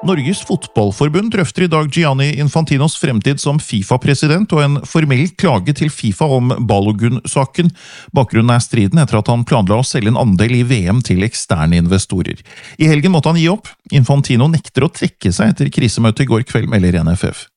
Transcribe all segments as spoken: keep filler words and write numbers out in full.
Norges fotballforbund drøfter i dag Gianni Infantinos fremtid som FIFA-president og en formell klage til FIFA om Balogun-saken. Bakgrunnen er striden etter at han planla å selge en andel i V M til eksterne investorer. I helgen måtte han gi opp. Infantino nekter å trekke seg etter krisemøtet i går kveld, melder N F F.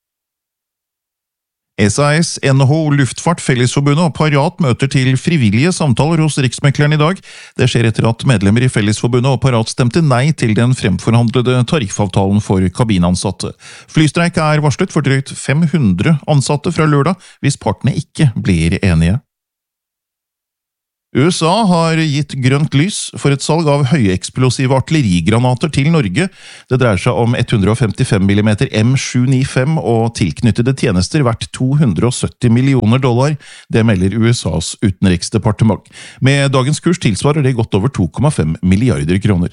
S A S, N H O, Luftfart, Fellesforbundet og Parat møter til frivillige samtaler hos Riksmekleren i dag. Det skjer etter at medlemmer i Fellesforbundet og Parat stemte nei til den fremforhandlede tariffavtalen for kabinansatte. Flystreik er varslet for drøyt fem hundre ansatte fra lørdag hvis partene ikke blir enige. U S A har gitt grønt lys for et salg av høyeksplosive artillerigranater til Norge. Det dreier seg om ett hundre femtifem millimeter M sju nittifem og tilknyttede tjenester verdt to hundre sytti millioner dollar. Det melder U S As utenriksdepartement. Med dagens kurs tilsvarer det godt over to komma fem milliarder kroner.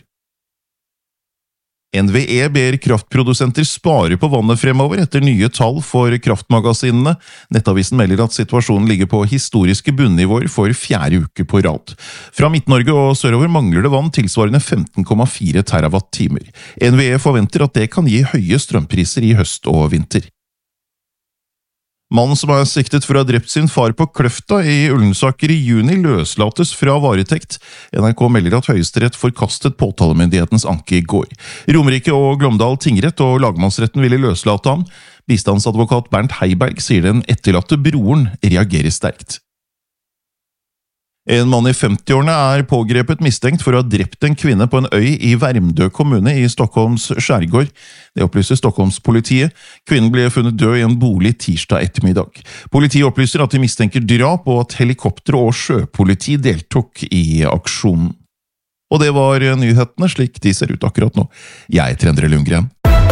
N V E ber kraftprodusenter spare på vannet fremover etter nye tall for kraftmagasinene. Nettavisen melder at situasjonen ligger på historiske bunnivåer for fjerde uke på rad. Fra Midt-Norge og sørover mangler det vann tilsvarende femten komma fire terawatt-timer. N V E forventer at det kan gi høye strømpriser i høst og vinter. Mannen som er siktet for å ha drept sin far på Kløfta i Ullensaker i juni løslates fra varetekt. N R K melder at Høyesterett forkastet påtalemyndighetens anke i går. Romerike og Glåmdal tingrett og lagmannsretten ville løslate ham. Bistandsadvokat Bernt Heiberg sier den etterlatte broren reagerer sterkt. En mann i femtiårene er pågrepet mistenkt for å ha drept en kvinne på en øy i Värmdö kommune i Stockholms skjærgård. Det opplyser Stockholmspolitiet. Kvinnen ble funnet død i en bolig tirsdag ettermiddag. Politiet opplyser at de mistenker drap og at helikopter og sjøpoliti deltok i aksjonen. Og det var nyhetene slik de ser ut akkurat nå. Jeg heter Endre Lundgren.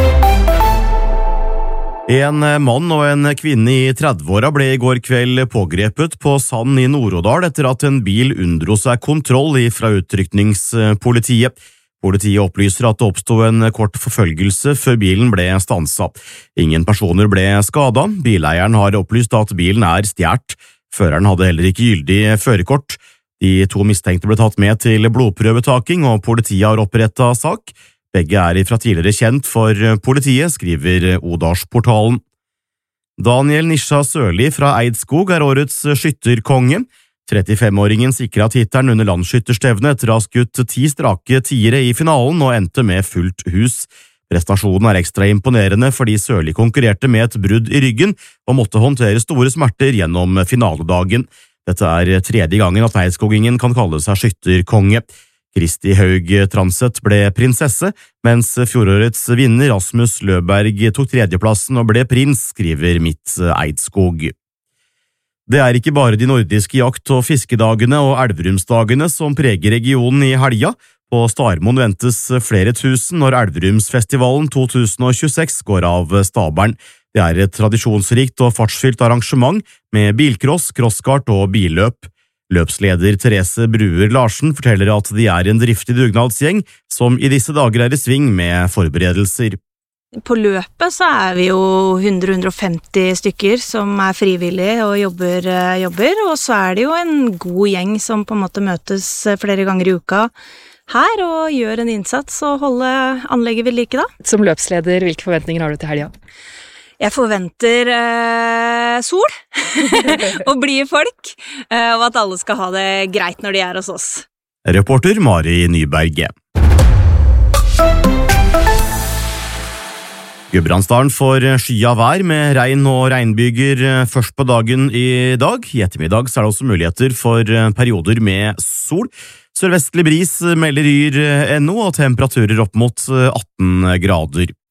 En mann og en kvinne i trettiåra ble i går kveld pågrepet på Sand i Nord-Odal etter at en bil unndro seg kontroll fra utrykningspolitiet. Politiet opplyser at det oppstod en kort forfølgelse før bilen ble stanset. Ingen personer ble skadet. Bileieren har opplyst at bilen er stjålet. Føreren hadde heller ikke gyldig førerkort. De to mistenkte ble tatt med til blodprøvetaking, og politiet har opprettet sak. Begge er fra tidligere kjent for politiet, skriver Odalsportalen. Daniel Nisha Sørli fra Eidskog er årets skytterkonge. trettifem-åringen sikret tittelen under landsskytterstevnet etter å ha skutt ti strake tiere i finalen og endte med fullt hus. Prestasjonen er ekstra imponerende fordi Sørli konkurrerte med et brudd i ryggen og måtte håndtere store smerter gjennom finaledagen. Dette er tredje gangen at eidskogingen kan kalle seg skytterkonge. Kristi Haug Transet ble prinsesse, mens fjorårets vinner Rasmus Løberg tok tredjeplassen og ble prins, skriver Mitt Eidskog. Det er ikke bare de nordiske jakt- og fiskedagene og Elverumsdagene som preger regionen i helga. På Starmoen ventes flere tusen når Elverumsfestivalen to tusen tjueseks går av stabelen. Det er et tradisjonsrikt og fartsfylt arrangement med bilcross, crosskart og billøp. Løpsleder Therese Bruer Larsen forteller at de er en driftig dugnadsgjeng som i disse dager er i sving med forberedelser. På løpet så er vi jo hundre til hundre og femti stykker som er frivillige og jobber, jobber, og så er det jo en god gjeng som på en måte møtes flere ganger i uka her og gjør en innsats og holder anlegget ved like da. Som løpsleder, hvilke forventninger har du til helga? Jeg forventer eh, sol og blide folk, eh, og at alle skal ha det greit når de er hos oss. Reporter Mari Nyberg. Gudbrandsdalen får skya vær med regn og regnbyger først på dagen i dag. I ettermiddag så er det også muligheter for perioder med sol. Sørvestlig bris melder yr ennå og temperaturer opp mot atten grader.